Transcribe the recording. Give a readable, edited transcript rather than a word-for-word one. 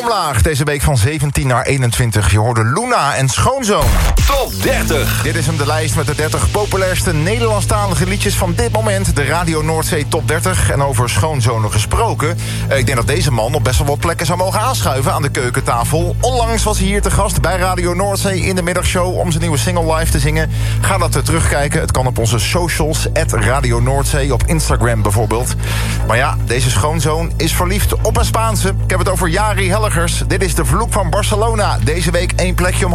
omlaag. Deze week van 17 naar 21. Je hoorde Luna en Schoonzoon. Top 30. Dit is hem, de lijst met de 30 populairste Nederlandstalige liedjes van dit moment. De Radio Noordzee Top 30. En over schoonzonen gesproken. Ik denk dat deze man op best wel wat plekken zou mogen aanschuiven aan de keukentafel. Onlangs was hij hier te gast bij Radio Noordzee in de middagshow om zijn nieuwe single live te zingen. Ga dat terugkijken. Het kan op onze socials, @Radio Noordzee, op Instagram bijvoorbeeld. Maar ja, deze schoonzoon is verliefd op een Spaanse. Ik heb het over Jari Hellegers. Dit is de vloek van Barcelona. Deze week 1 plekje omhoog.